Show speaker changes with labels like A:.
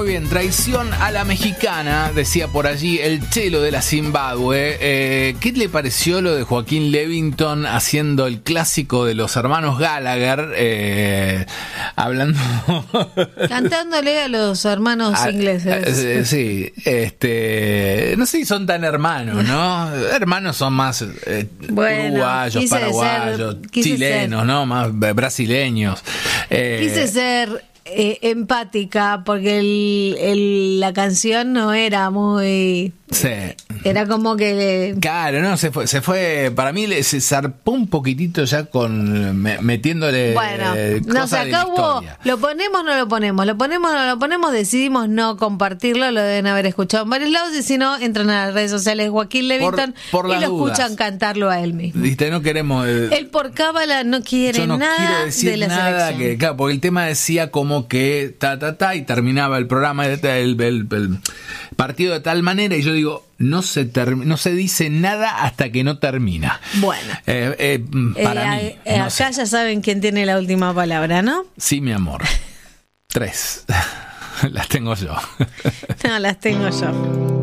A: Muy bien, traición a la mexicana, decía por allí el Chelo de la Zimbabue. ¿Qué le pareció lo de Joaquín Levington haciendo el clásico de los hermanos Gallagher? Hablando...
B: Cantándole a los hermanos ingleses.
A: Sí, no sé si son tan hermanos, ¿no? Hermanos son más uruguayos, paraguayos, chilenos, ¿no? Más brasileños.
B: Quise ser empática porque la canción no era muy...
A: Sí.
B: Era como que...
A: Claro, no, se fue, para mí se zarpó un poquitito ya con metiéndole
B: no sé, acá hubo, lo ponemos, no lo ponemos, lo ponemos, no lo ponemos, decidimos no compartirlo, lo deben haber escuchado en varios lados, y si no, entran a las redes sociales Joaquín Levington
A: por
B: y lo
A: dudas.
B: Escuchan cantarlo a él mismo.
A: Viste, no queremos...
B: Él por cábala no quiere nada de la selección.
A: Claro, porque el tema decía como que y terminaba el programa, el partido de tal manera, y yo digo, no se dice nada hasta que no termina.
B: Bueno,
A: para mí,
B: acá
A: sé.
B: Ya saben quién tiene la última palabra, ¿no?
A: Sí, mi amor. 3. Las tengo yo.
B: No, las tengo yo.